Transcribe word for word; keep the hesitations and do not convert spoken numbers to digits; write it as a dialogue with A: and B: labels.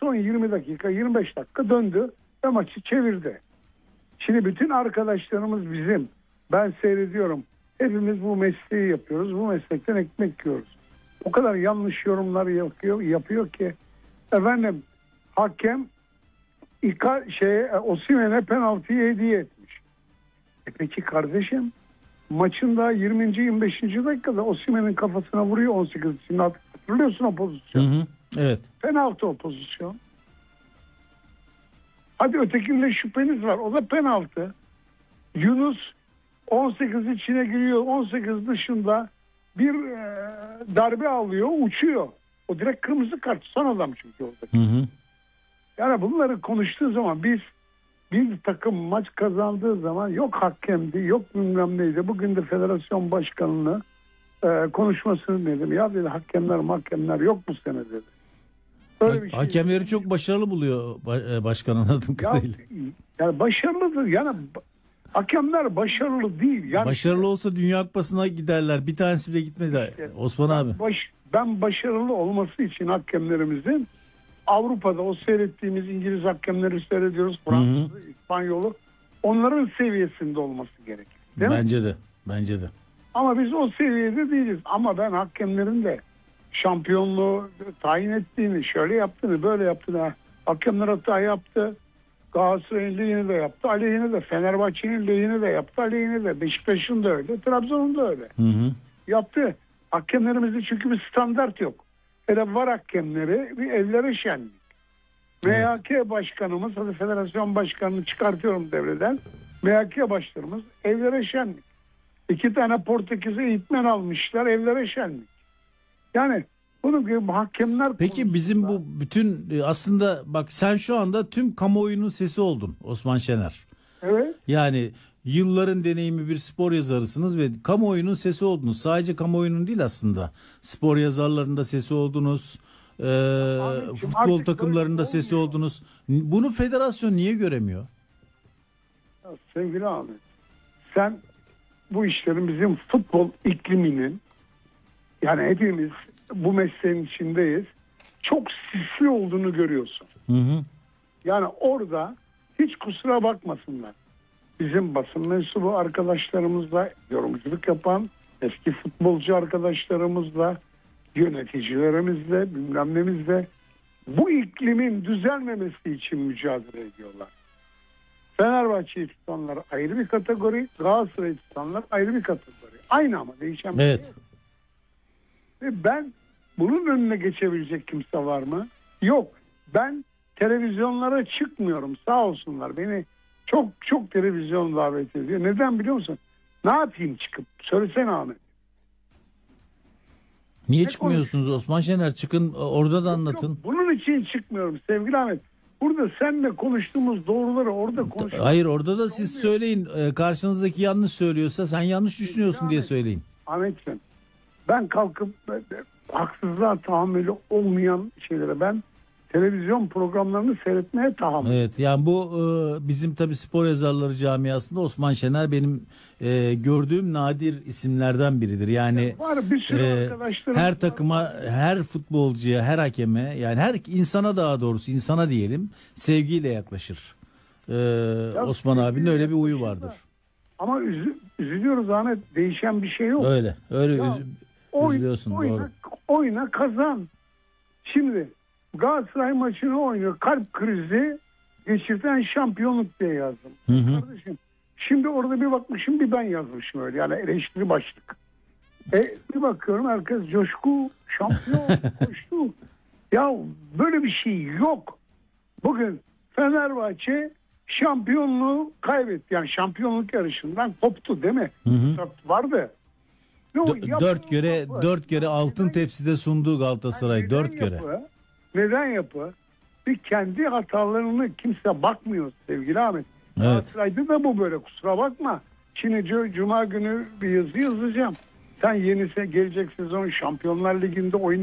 A: son yirmi dakika, yirmi beş dakika döndü ve maçı çevirdi. Şimdi bütün arkadaşlarımız bizim. Ben seyrediyorum. Hepimiz bu mesleği yapıyoruz. Bu meslekten ekmek yiyoruz. O kadar yanlış yorumlar yapıyor, yapıyor ki efendim hakem İka, şey, Osimhen'e penaltıyı hediye etmiş. E peki kardeşim, maçın daha yirminci yirmi beşinci dakikada Osimhen'in kafasına vuruyor on sekiz için. Hatırlıyorsun o pozisyonu.
B: Hı hı, evet.
A: Penaltı o pozisyon. Hadi ötekinde şüpheniz var. O da penaltı. Yunus on sekiz içine giriyor. on sekiz dışında bir e, darbe alıyor, uçuyor. O direkt kırmızı kart. Son adam çünkü oradaki.
B: Hı hı.
A: Yani bunları konuştuğu zaman biz bir takım maç kazandığı zaman yok hakemdi, yok bilmem neydi. Bugün de federasyon başkanını e, konuşmasını dedim. Ya dedi hakemler mahkemler yok bu sene dedi.
B: Böyle bir şey. Hakemleri çok başarılı buluyor başkan anladığım kadarıyla.
A: Yani başarılıdır. Yani hakemler başarılı değil. Yani
B: başarılı olsa Dünya Kupası'na giderler. Bir tanesi bile gitmedi işte, Osman abi.
A: Baş, ben başarılı olması için hakemlerimizin Avrupa'da o seyrettiğimiz İngiliz hakemleri seyrediyoruz. Fransız, İspanyolu. Onların seviyesinde olması gerekir. Değil
B: bence
A: mi?
B: de. Bence de.
A: Ama biz o seviyede değiliz. Ama ben hakemlerin de şampiyonluğu tayin ettiğini, şöyle yaptığını, böyle yaptığını, hakemler hata yaptı. Galatasaray'ın lehine de yaptı, aleyhine de. Fenerbahçe'nin lehine de yaptı, aleyhine de. Beşiktaş'ın da öyle, Trabzon'un da öyle.
B: Hı hı.
A: Yaptı. Hakemlerimizde çünkü bir standart yok. Hele var hakemleri bir evlere şenlik. Evet. M H K başkanımız, hadi federasyon başkanını çıkartıyorum devreden. M H K başkanımız evlere şenlik. İki tane Portekiz eğitmen almışlar, evlere şenlik. Yani bunun gibi hakemler...
B: Peki konusunda... bizim bu bütün aslında bak sen şu anda tüm kamuoyunun sesi oldun Osman Şener.
A: Evet. Yani
B: yılların deneyimi bir spor yazarısınız ve kamuoyunun sesi oldunuz. Sadece kamuoyunun değil aslında. Spor yazarlarında sesi oldunuz. E, Abi, futbol takımlarında sesi olmuyor. Oldunuz. Bunu federasyon niye göremiyor?
A: Ya sevgili Ahmet, sen bu işlerin bizim futbol ikliminin, yani hepimiz bu mesleğin içindeyiz, çok sisli olduğunu görüyorsun.
B: Hı hı.
A: Yani orada hiç kusura bakmasınlar. Bizim basın mensubu arkadaşlarımızla, yorumculuk yapan eski futbolcu arkadaşlarımızla, yöneticilerimizle, bilmem nemizle bu iklimin düzelmemesi için mücadele ediyorlar. Fenerbahçe'yi tutanlar ayrı bir kategori, Galatasaray'ı tutanlar ayrı bir kategori. Aynı ama değişen bir
B: evet.
A: şey yok. Ve ben bunun önüne geçebilecek kimse var mı? Yok. Ben televizyonlara çıkmıyorum, sağ olsunlar. Beni çok çok televizyon davet ediyor. Neden biliyor musun? Ne yapayım çıkıp? Söylesene Ahmet.
B: Niye
A: ne
B: çıkmıyorsunuz konuşayım? Osman Şener? Çıkın orada da anlatın. Yok,
A: bunun için çıkmıyorum sevgili Ahmet. Burada seninle konuştuğumuz doğruları orada konuşuyoruz.
B: Hayır, orada da siz söyleyin. Karşınızdaki yanlış söylüyorsa sen yanlış düşünüyorsun Ahmet, diye söyleyin.
A: Ahmetciğim, ben kalkıp haksızlığa tahammülü olmayan şeylere, ben televizyon programlarını seyretmeye tahammül.
B: Evet, yani bu e, bizim tabii spor yazarları camiasında Osman Şener benim e, gördüğüm nadir isimlerden biridir. Yani
A: var bir sürü
B: e,
A: arkadaşlarım
B: her takıma, var. Her futbolcuya, her hakeme, yani her insana, daha doğrusu insana diyelim, sevgiyle yaklaşır. E, ya, Osman abinin öyle bir huyu vardır.
A: Ama üzü, üzülüyoruz Ahmet, değişen bir şey yok.
B: Öyle, öyle
A: ya,
B: üzü,
A: oy,
B: üzülüyorsun.
A: Oyna,
B: doğru.
A: oyna kazan. Şimdi Galatasaray maçını oynuyor. Kalp krizi geçirten şampiyonluk diye yazdım.
B: Hı hı.
A: Kardeşim, şimdi orada bir bakmışım, bir ben yazmışım öyle. Yani eleştiri başlık. E, bir bakıyorum herkes coşku, şampiyon, koştu. Ya böyle bir şey yok. Bugün Fenerbahçe şampiyonluğu kaybetti. Yani şampiyonluk yarışından koptu değil mi?
B: Hı hı.
A: Vardı.
B: D- dört kere dört kere altın tepside sunduğu Galatasaray, yani dört kere.
A: Yapı? Neden yapı? Bir kendi hatalarını kimse bakmıyor sevgili Ahmet.
B: Evet.
A: Galatasaray'da da bu böyle, kusura bakma. Şimdi Cuma günü bir yazı yazacağım. Sen yenise gelecek sezon Şampiyonlar Ligi'nde oyun